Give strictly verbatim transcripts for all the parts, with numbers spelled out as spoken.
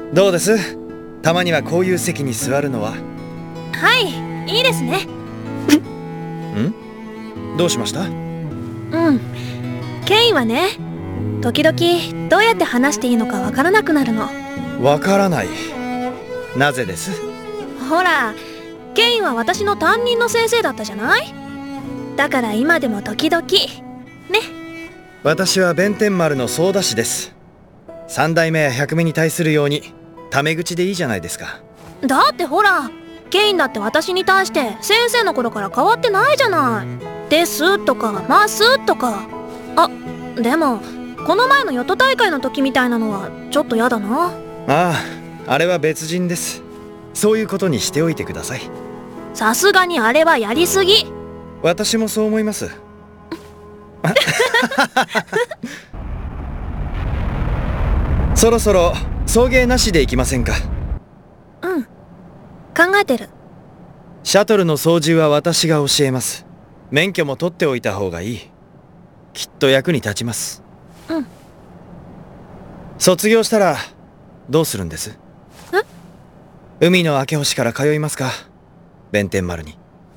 どうです？たまにはこういう席に座るのは。 はい、いいですね。 ん？どうしました？うん、 ケインはね、時々どうやって話していいのかわからなくなるの。 わからない。なぜです？ ほら、ケインは私の担任の先生だったじゃない？だから今でも時々ね。 私は弁天丸の操舵士です。三代目や百目に対するようにタメ口でいいじゃないですか。 だってほら、ケインだって私に対して先生の頃から変わってないじゃない。ですとかますとか。あ、でもこの前のヨット大会の時みたいなのはちょっとやだな。 ああ、あれは別人です。そういうことにしておいてください。 さすがにあれはやりすぎ。 私もそう思います。そろそろ送迎なしで行きませんか？ うん、考えてる。 シャトルの操縦は私が教えます。免許も取っておいた方がいい。きっと役に立ちます。 うん。 卒業したらどうするんです？ え？ 海の明け星から通いますか？弁天丸に。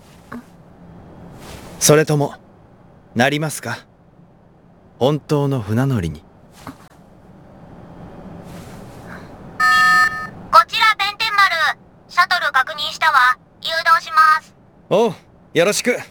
それともなりますか？本当の船乗りに。 こちら弁天丸、シャトル確認したわ。誘導します。 おう、よろしく。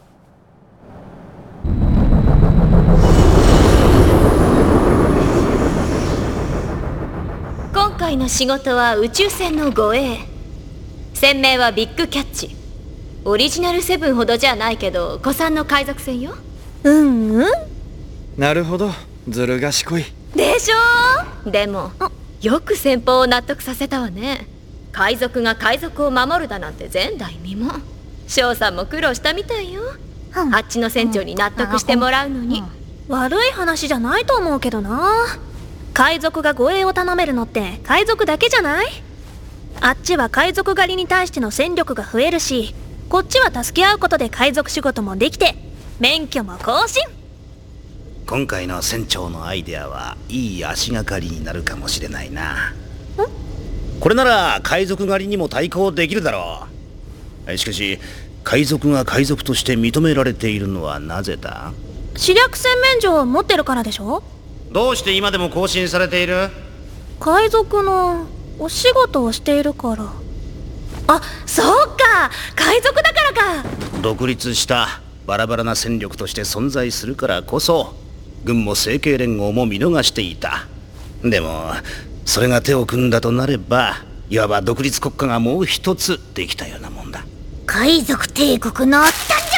今回の仕事は宇宙船の護衛。船名はビッグキャッチ。オリジナルセブンほどじゃないけど古参の海賊船よ。 うんうん。 なるほど、ずる賢いでしょ。でもよく先方を納得させたわね。海賊が海賊を守るだなんて前代未聞。翔さんも苦労したみたいよ。あっちの船長に納得してもらうのに。 悪い話じゃないと思うけどな。海賊が護衛を頼めるのって海賊だけじゃない？あっちは海賊狩りに対しての戦力が増えるし、こっちは助け合うことで海賊仕事もできて免許も更新。 今回の船長のアイデアはいい足がかりになるかもしれないな。これなら海賊狩りにも対抗できるだろう。しかし海賊が海賊として認められているのはなぜだ？ 視力洗面所を持ってるからでしょ。 どうして今でも更新されている？ 海賊のお仕事をしているから。あ、そうか、海賊だからか。 独立したバラバラな戦力として存在するからこそ軍も成蹊連合も見逃していた。でもそれが手を組んだとなれば、いわば独立国家がもう一つできたようなもんだ。 海賊帝国の誕生だ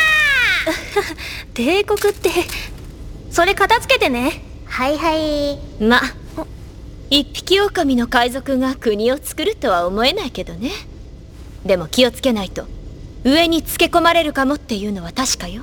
帝国ってそれ片付けてね。 はいはい。 ま、一匹狼の海賊が国を作るとは思えないけどね。でも気をつけないと上につけ込まれるかもっていうのは確かよ。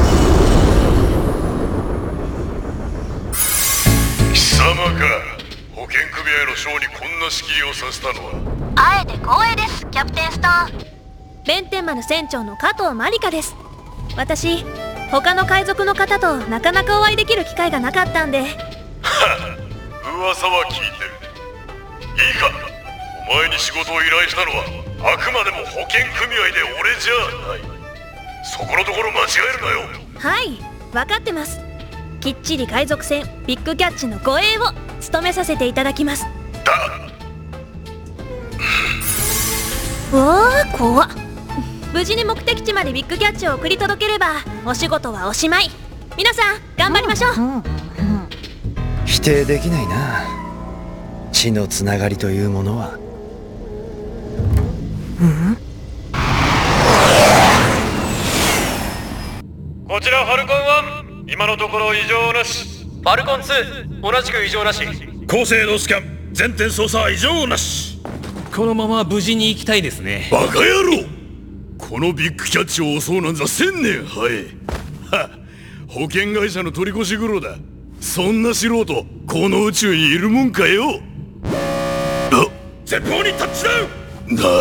貴様か。保健組合の将にこんな仕切りをさせたのは。 あえて光栄です、キャプテンストーン。 弁天丸船長の加藤まりかです。私他の海賊の方となかなかお会いできる機会がなかったんで。 はっ、噂は聞いてる。いいか、お前に仕事を依頼したのはあくまでも保健組合で俺じゃない。そこのところ間違えるなよ。 はい、分かってます。きっちり海賊船ビッグキャッチの護衛を務めさせていただきます。 だうわー、怖っ。無事に目的地までビッグキャッチを送り届ければお仕事はおしまい。皆さん頑張りましょう。 否定できないな、血のつながりというものは。うん？ こちらファルコンワン、今のところ異常なし。ファルコンツー、同じく異常なし。 高性能スキャン、全点操作異常なし。 このまま無事に行きたいですね。 バカ野郎、このビッグキャッチを襲うなんざ千年早い。はっ、保険会社の取り越し苦労だ。そんな素人この宇宙にいるもんかよ。あ、前方にタッチダウン。何？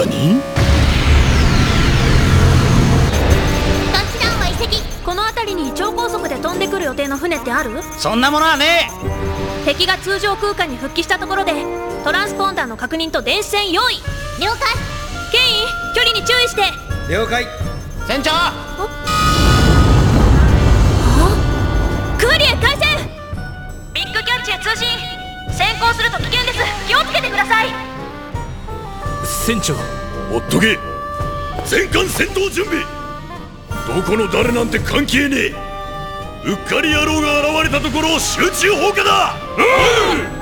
タッチダウンは遺跡。 この辺りに超高速でから飛んでくる予定の船ってある？ そんなものはねえ。敵が通常空間に復帰したところでトランスポンダーの確認と電子戦用意。 了解。 ケイン、距離に注意して。 了解。 船長。 クーリエ回線。ビッグキャッチへ通信。先行すると危険です。気をつけてください。 船長、ほっとけ。全艦戦闘準備。どこの誰なんて関係ねえ。うっかり野郎が現れたところを集中砲火だ。うん